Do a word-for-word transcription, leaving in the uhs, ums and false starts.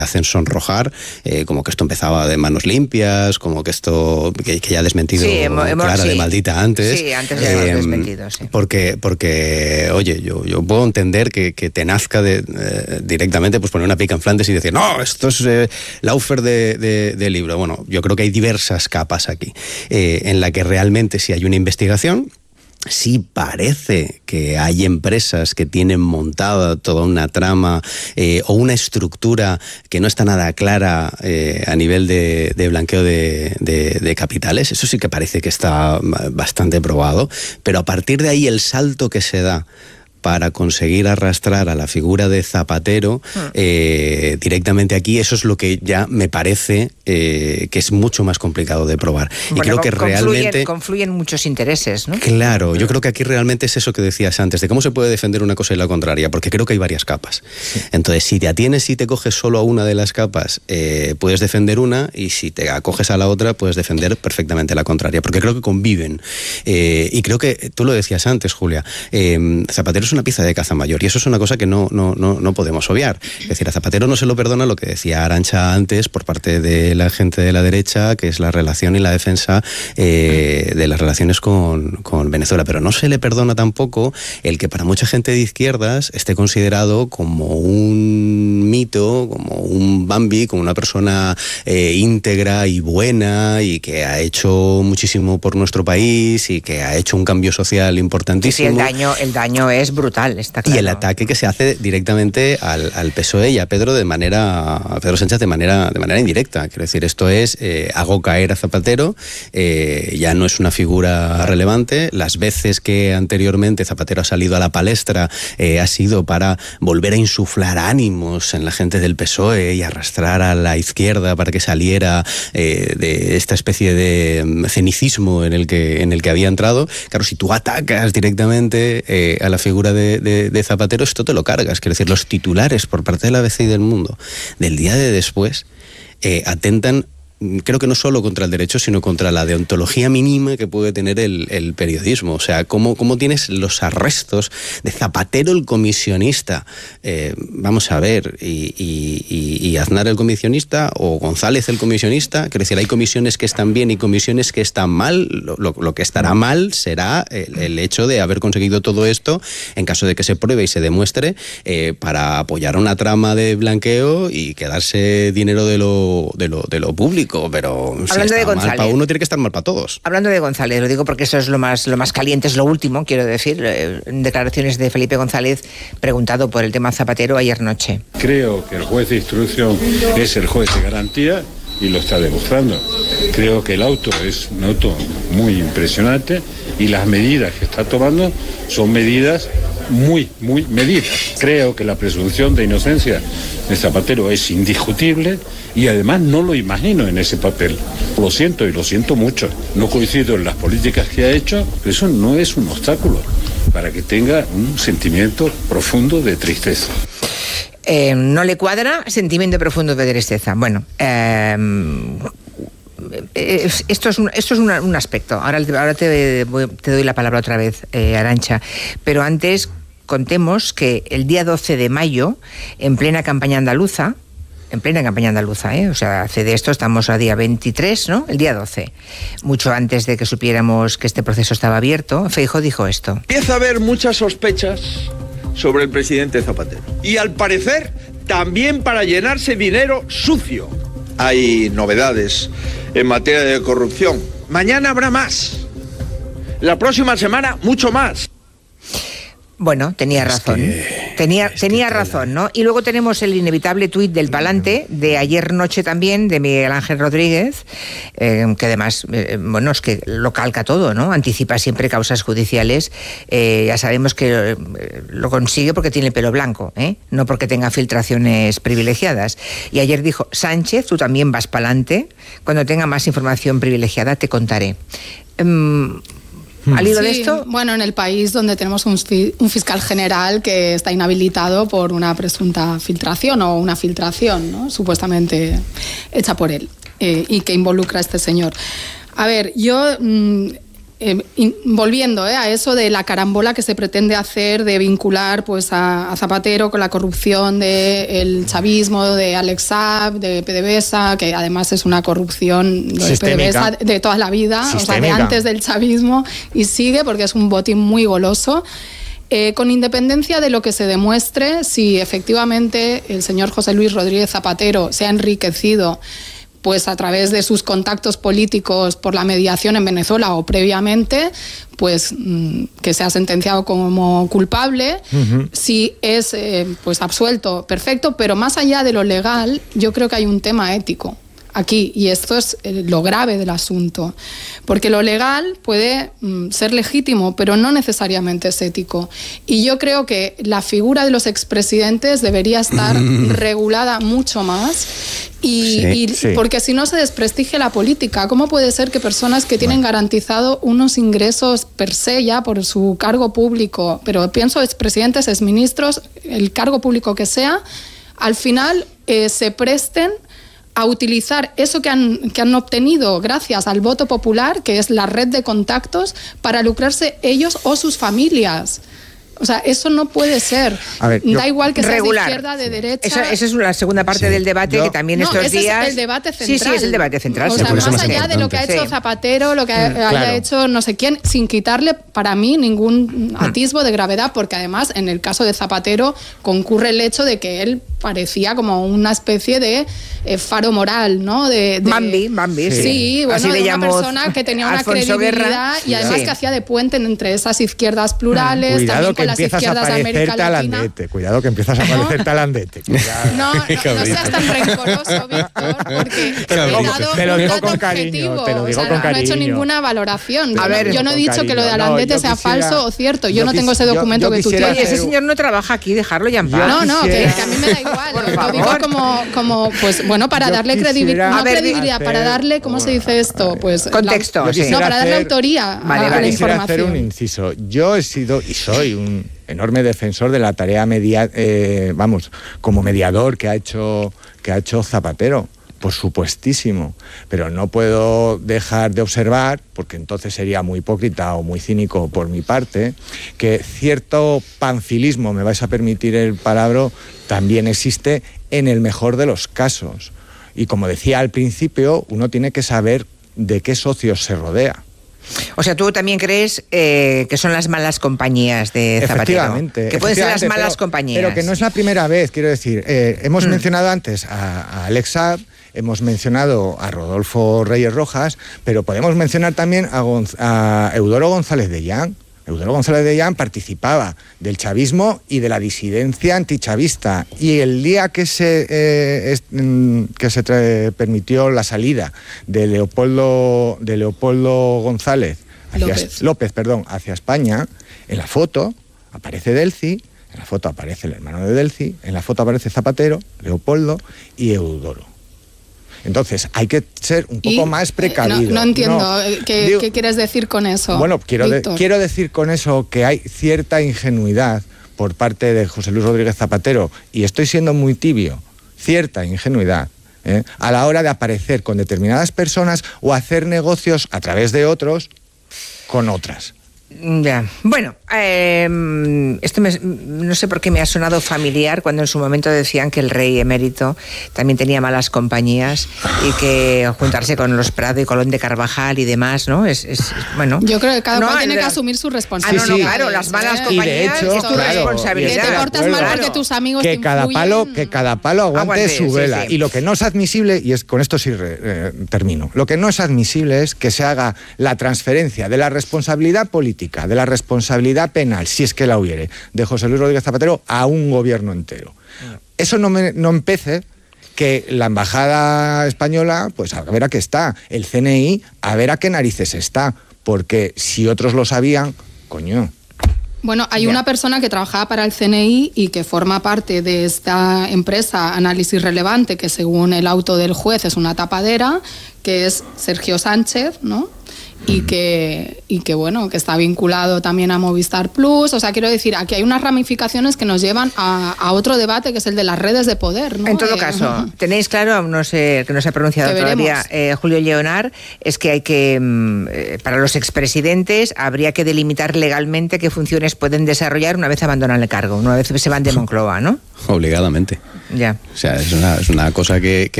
hacen sonrojar, eh, como que esto empezaba de manos limpias, como que esto, que, que ya ha desmentido sí, hemos, Clara sí. de Maldita antes. Sí, antes ya eh, hemos desmentido, sí. Porque, porque oye, yo, yo puedo entender que, que te nazca de, eh, directamente pues poner una pica en Flandes y decir, no, esto es eh, Laufer de, de, de libro. Bueno, yo creo que hay diversas capas aquí, eh, en la que realmente si hay una investigación, sí parece que hay empresas que tienen montada toda una trama eh, o una estructura que no está nada clara eh, a nivel de, de blanqueo de, de, de capitales. Eso sí que parece que está bastante probado, pero a partir de ahí el salto que se da para conseguir arrastrar a la figura de Zapatero eh, directamente aquí, eso es lo que ya me parece eh, que es mucho más complicado de probar. Bueno, y creo que confluyen, realmente... confluyen muchos intereses, ¿no? Claro, yo creo que aquí realmente es eso que decías antes, de cómo se puede defender una cosa y la contraria, porque creo que hay varias capas. Sí. Entonces, si te atienes y te coges solo a una de las capas, eh, puedes defender una, y si te acoges a la otra, puedes defender perfectamente la contraria, porque creo que conviven. Eh, y creo que, tú lo decías antes, Julia, eh, Zapatero es una pieza de caza mayor, y eso es una cosa que no, no, no, no podemos obviar. Es decir, a Zapatero no se lo perdona lo que decía Arantxa antes por parte de la gente de la derecha, que es la relación y la defensa eh, de las relaciones con, con Venezuela, pero no se le perdona tampoco el que para mucha gente de izquierdas esté considerado como un mito, como un Bambi, como una persona eh, íntegra y buena, y que ha hecho muchísimo por nuestro país y que ha hecho un cambio social importantísimo. Sí, el daño, el daño es brutal, está claro. Y el ataque que se hace directamente al, al P S O E y a Pedro de manera, a Pedro Sánchez de manera, de manera indirecta. Quiero decir, esto es, eh, hago caer a Zapatero, eh, ya no es una figura relevante. Las veces que anteriormente Zapatero ha salido a la palestra eh, ha sido para volver a insuflar ánimos en la gente del P S O E y arrastrar a la izquierda para que saliera eh, de esta especie de cenicismo en el que, en el que había entrado. Claro, si tú atacas directamente eh, a la figura de, de, de Zapatero, esto te lo cargas. Quiero decir, los titulares por parte de la A B C y del Mundo del día de después eh, atentan, creo que no solo contra el derecho, sino contra la deontología mínima que puede tener el, el periodismo. O sea, ¿cómo, cómo tienes los arrestos de Zapatero el comisionista? Eh, vamos a ver, y, y, y, y Aznar el comisionista, o González el comisionista. Quiero decir, hay comisiones que están bien y comisiones que están mal. Lo, lo, lo que estará mal será el, el hecho de haber conseguido todo esto, en caso de que se pruebe y se demuestre, eh, para apoyar una trama de blanqueo y quedarse dinero de lo, de lo, de lo público. Pero si Hablando está de mal González, para uno, tiene que estar mal para todos. Hablando de González, lo digo porque eso es lo más, lo más caliente, es lo último, quiero decir, en declaraciones de Felipe González, preguntado por el tema Zapatero ayer noche. Creo que el juez de instrucción es el juez de garantía y lo está demostrando. Creo que el auto es un auto muy impresionante y las medidas que está tomando son medidas muy, muy medidas. Creo que la presunción de inocencia de Zapatero es indiscutible y además no lo imagino en ese papel. Lo siento y lo siento mucho. No coincido en las políticas que ha hecho, pero eso no es un obstáculo para que tenga un sentimiento profundo de tristeza. Eh, no le cuadra sentimiento profundo de tristeza. Bueno, eh, esto es un, esto es un, un aspecto. Ahora, ahora te, te doy la palabra otra vez, eh, Arantxa. Pero antes contemos que el día doce de mayo, en plena campaña andaluza, en plena campaña andaluza, ¿eh? O sea, hace de esto estamos a día veintitrés, ¿no? El día doce, mucho antes de que supiéramos que este proceso estaba abierto, Feijóo dijo esto. Empieza a haber muchas sospechas sobre el presidente Zapatero. Y al parecer, también para llenarse dinero sucio. Hay novedades en materia de corrupción. Mañana habrá más. La próxima semana, mucho más. Bueno, tenía razón. Es que, tenía es tenía que razón, ¿no? Y luego tenemos el inevitable tuit del Palante, de ayer noche también, de Miguel Ángel Rodríguez, eh, que además, eh, bueno, es que lo calca todo, ¿no? Anticipa siempre causas judiciales. Eh, ya sabemos que eh, lo consigue porque tiene el pelo blanco, ¿eh? No porque tenga filtraciones privilegiadas. Y ayer dijo, Sánchez, tú también vas pa'lante. Cuando tenga más información privilegiada te contaré. Um, ¿Al hilo sí, de esto? Bueno, en el país donde tenemos un, un fiscal general que está inhabilitado por una presunta filtración o una filtración, ¿no? Supuestamente hecha por él, eh, y que involucra a este señor. A ver, yo... Mmm, eh, in, volviendo eh, a eso de la carambola que se pretende hacer de vincular pues a, a Zapatero con la corrupción del chavismo, de Alex Saab, de PDVSA, que además es una corrupción de PDVSA de toda la vida, sistémica. O sea, de antes del chavismo, y sigue porque es un botín muy goloso. Eh, con independencia de lo que se demuestre, si efectivamente el señor José Luis Rodríguez Zapatero se ha enriquecido pues a través de sus contactos políticos por la mediación en Venezuela o previamente, pues mmm, que sea sentenciado como culpable, uh-huh. si es eh, pues absuelto, perfecto, pero más allá de lo legal, yo creo que hay un tema ético aquí, y esto es lo grave del asunto, porque lo legal puede mm, ser legítimo, pero no necesariamente es ético, y yo creo que la figura de los expresidentes debería estar regulada mucho más, y, sí, y sí. porque si no se desprestigia la política. ¿Cómo puede ser que personas que tienen bueno. garantizado unos ingresos per se ya por su cargo público, pero pienso expresidentes, exministros, el cargo público que sea, al final eh, se presten a utilizar eso que han, que han obtenido gracias al voto popular, que es la red de contactos, para lucrarse ellos o sus familias? O sea, eso no puede ser. A ver, da igual que sea de izquierda, de derecha. Esa, esa es la segunda parte sí. del debate yo, que también no, estos ese días. Es el debate central. Sí, sí, es el debate central. O sea, sí, más allá de lo que ha hecho Zapatero, lo que mm, haya claro. hecho no sé quién, sin quitarle para mí ningún atisbo de gravedad, porque además en el caso de Zapatero concurre el hecho de que él parecía como una especie de eh, faro moral, ¿no? De, de Bambi, Bambi. Sí, sí bueno, Así de una persona que tenía una Alfonso credibilidad Guerra, y además sí. que hacía de puente entre esas izquierdas plurales, Cuidado también con las izquierdas de América Latina. Cuidado que empiezas a parecer talandete. Cuidado. No, no, no seas tan rencoroso, Víctor, porque te lo digo, te lo digo con cariño, te lo digo o sea, con no, cariño. no he hecho ninguna valoración. A yo, ver, yo no he dicho cariño. que lo de Alandete no, sea quisiera, falso o cierto. Yo, yo no tengo ese documento yo, yo que tú tienes. Oye, ese señor no trabaja aquí, dejarlo ya en paz. No, no, que, que a mí me da igual. Por lo digo como, como, pues, bueno, para yo darle credibilidad, no credibilidad, hacer, para darle, ¿cómo se dice esto? Pues contexto. La, sí. No, para darle autoría vale, a, vale, a la quisiera información. hacer un inciso. Yo he sido y soy un enorme defensor de la tarea media, eh, vamos, como mediador que ha hecho que ha hecho Zapatero, por supuestísimo, pero no puedo dejar de observar, porque entonces sería muy hipócrita o muy cínico por mi parte, que cierto panfilismo, me vais a permitir el palabra, también existe en el mejor de los casos. Y como decía al principio, uno tiene que saber de qué socios se rodea. O sea, tú también crees eh, que son las malas compañías de Zapatero. Efectivamente. Que pueden ser las malas pero, compañías. Pero que no es la primera vez, quiero decir. Eh, hemos mm. mencionado antes a, a Alex Saab, hemos mencionado a Rodolfo Reyes Rojas, pero podemos mencionar también a, Gonz- a Eudoro González de Llán. Eudoro González de Llán participaba del chavismo y de la disidencia antichavista, y el día que se eh, es, que se tra- permitió la salida de Leopoldo de Leopoldo González hacia, López. López perdón, hacia España, en la foto aparece Delcy, en la foto aparece el hermano de Delcy, en la foto aparece Zapatero, Leopoldo y Eudoro. Entonces, hay que ser un poco y, más precavido. No, no entiendo. No, ¿Qué, digo, ¿Qué quieres decir con eso? Bueno, quiero, de, quiero decir con eso que hay cierta ingenuidad por parte de José Luis Rodríguez Zapatero, y estoy siendo muy tibio, cierta ingenuidad, ¿eh? a la hora de aparecer con determinadas personas o hacer negocios a través de otros con otras. Ya. Bueno, eh, esto me, no sé por qué me ha sonado familiar cuando en su momento decían que el rey emérito también tenía malas compañías y que juntarse con los Prado y Colón de Carvajal y demás, ¿no? Es, es bueno. Yo creo que cada no, cual tiene la... que asumir su responsabilidad. Ah, no, no, claro, las malas compañías hecho, es tu claro, responsabilidad. Que te portas mal porque tus amigos que te cada influyen. palo que cada palo aguante, aguante su vela. Sí, sí. Y lo que no es admisible, y es con esto sí eh, termino, lo que no es admisible es que se haga la transferencia de la responsabilidad política, de la responsabilidad responsabilidad penal, si es que la hubiere, de José Luis Rodríguez Zapatero a un gobierno entero. Eso no, me, no empece que la embajada española, pues a ver a qué está, el C N I, a ver a qué narices está, porque si otros lo sabían, coño. Bueno, hay ya. una persona que trabajaba para el C N I y que forma parte de esta empresa Análisis Relevante, que según el auto del juez es una tapadera, que es Sergio Sánchez, ¿no? y que, y que bueno, que está vinculado también a Movistar Plus. O sea, quiero decir, aquí hay unas ramificaciones que nos llevan a, a otro debate, que es el de las redes de poder, ¿no? En todo eh, caso, tenéis claro, no sé, que no se ha pronunciado todavía eh, Julio Lleonar, es que hay que, eh, para los expresidentes, habría que delimitar legalmente qué funciones pueden desarrollar una vez abandonan el cargo, una vez se van de Moncloa, ¿no? Obligadamente. Ya. O sea, es una, es una cosa que, que